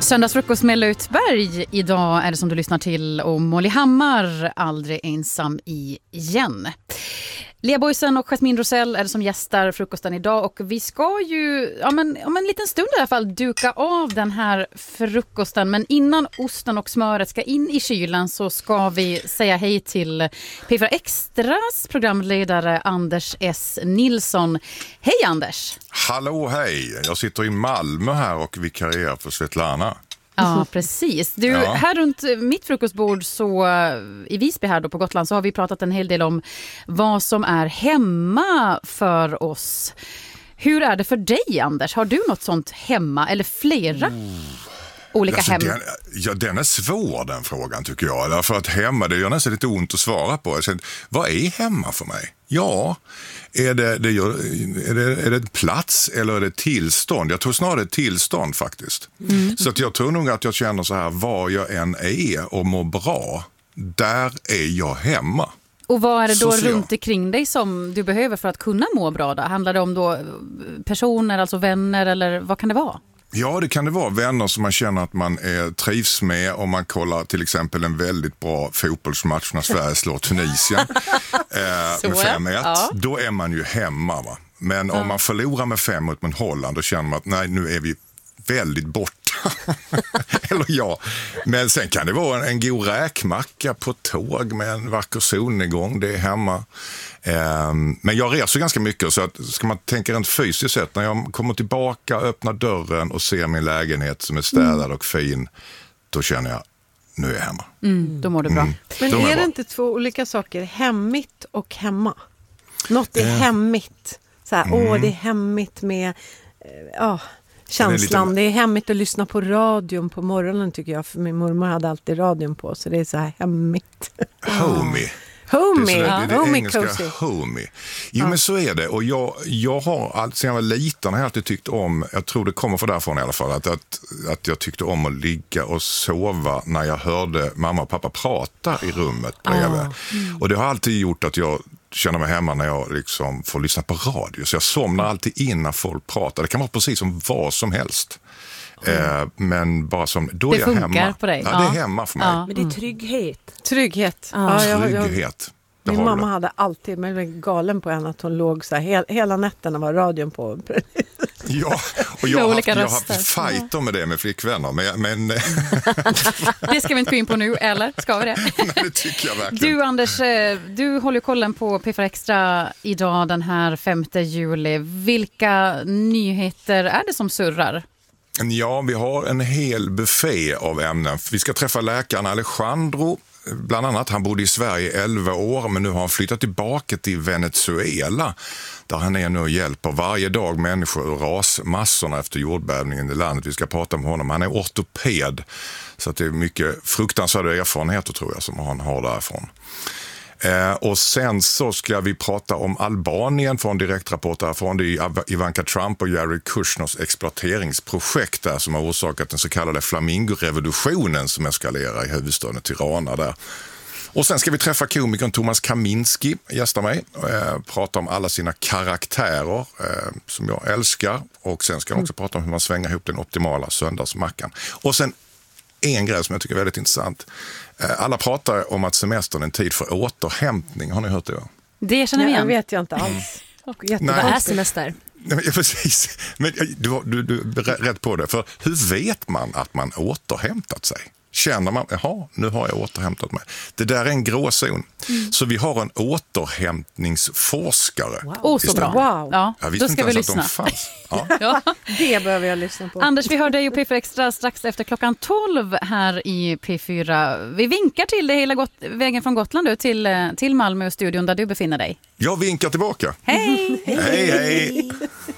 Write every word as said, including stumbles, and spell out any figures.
Söndagsfrukost med Lutberg. Idag är det som du lyssnar till och Molly Hammar, aldrig ensam igen. Lea Boysen och Jasmine Rosell är det som gästar frukosten idag och vi ska ju ja, men, om en liten stund i alla fall duka av den här frukosten. Men innan osten och smöret ska in i kylen så ska vi säga hej till P fyra Extras programledare Anders S. Nilsson. Hej Anders! Hallå, hej! Jag sitter i Malmö här och vikarierar för Svetlana. Ja, precis. Du, ja. Här runt mitt frukostbord så i Visby här då på Gotland så har vi pratat en hel del om vad som är hemma för oss. Hur är det för dig, Anders? Har du något sånt hemma eller flera mm. olika alltså, hem? Den, ja, den är svår den frågan tycker jag. Därför att hemma, det gör nästan lite ont att svara på. Så, vad är hemma för mig? Ja, är det, det gör, är, det, är det ett plats eller är det tillstånd? Jag tror snarare ett tillstånd faktiskt. Mm. Så att jag tror nog att jag känner så här, var jag än är och mår bra, där är jag hemma. Och vad är det då Social. runt omkring dig som du behöver för att kunna må bra då? Handlar det om då personer, alltså vänner eller vad kan det vara? Ja, det kan det vara vänner som man känner att man är, trivs med om man kollar till exempel en väldigt bra fotbollsmatch när Sverige slår Tunisien eh, med fem ett. Ja. Då är man ju hemma va. Men ja. om man förlorar med fem ett mot Holland då känner man att nej, nu är vi väldigt borta. Eller ja. Men sen kan det vara en, en god räkmacka på tåg med en vacker solnedgång. Det är hemma. Um, men jag reser ganska mycket så att ska man tänka rent fysiskt sett när jag kommer tillbaka, öppnar dörren och ser min lägenhet som är städad mm. och fin, då känner jag nu är jag hemma. Mm, då mår du bra. Mm, men är, är det inte två olika saker, hemmigt och hemma? Något är uh, hemmigt. Så här, mm. åh det är hemmigt med ja, uh, känslan. Det är, lite... det är hemmigt att lyssna på radion på morgonen tycker jag, för min mormor hade alltid radion på så det är så här hemmigt. Homey. Homey, det är, så, det är det homey engelska cozy. Homey. Jo ja. men så är det och jag, jag har alltid sedan jag var liten har jag alltid tyckt om, jag tror det kommer för därifrån i alla fall, att, att, att jag tyckte om att ligga och sova när jag hörde mamma och pappa prata i rummet bredvid. Ah. Mm. Och det har alltid gjort att jag känner mig hemma när jag liksom får lyssna på radio. Så jag somnar alltid in när folk pratar. Det kan vara precis som vad som helst. Mm. Eh, men bara som, då det är jag hemma. Det funkar på dig. Ja, ja, det är hemma för mig. Ja. Men det är trygghet. Trygghet. Ja. Ja, jag, jag, Trygghet. Min mamma det. hade alltid, men jag var galen på henne att hon låg så här, hel, hela nätterna var radion på. Ja, och jag har haft, jag har haft fighter med det med flickvänner. Men, men... det ska vi inte gå in på nu, eller? Ska vi det? Nej, det tycker jag verkligen. Du Anders, du håller kollen på P fyra Extra idag den här femte juli. Vilka nyheter är det som surrar? Ja, vi har en hel buffé av ämnen. Vi ska träffa läkaren Alejandro. Bland annat, han bodde i Sverige i elva år men nu har han flyttat tillbaka till Venezuela där han är nu och hjälper varje dag människor ur rasmassorna efter jordbävningen i landet. Vi ska prata med honom. Han är ortoped så att det är mycket fruktansvärda erfarenheter tror jag som han har därifrån. Eh, och sen så ska vi prata om Albanien från direktrapport därifrån. Det är Ivanka Trump och Jared Kushners exploateringsprojekt där som har orsakat den så kallade flamingorevolutionen som eskalerar i huvudstaden Tirana där. Och sen ska vi träffa komikern Thomas Kaminski, gästar mig, eh, prata om alla sina karaktärer eh, som jag älskar. Och sen ska han också prata om hur man svänger ihop den optimala söndagsmackan. Och sen en grej som jag tycker är väldigt intressant. Alla pratar om att semestern är en tid för återhämtning. Har ni hört det? Va? Det känner vi igen. Jag vet jag inte alls. Vad är semester? Nej, men, precis. Men du, du, du är rätt på det. För hur vet man att man återhämtat sig? Känner man, jaha, nu har jag återhämtat mig. Det där är en gråzon. Mm. Så vi har en återhämtningsforskare. Wow. Oh, så bra. Wow. Ja, jag då ska vi lyssna. Ja. Ja, det behöver jag lyssna på. Anders, vi hör dig och P fyra Extra strax efter klockan tolv här i P fyra. Vi vinkar till dig hela gott, vägen från Gotland ut till, till Malmö och studion där du befinner dig. Jag vinkar tillbaka. Hej! Hej, hej!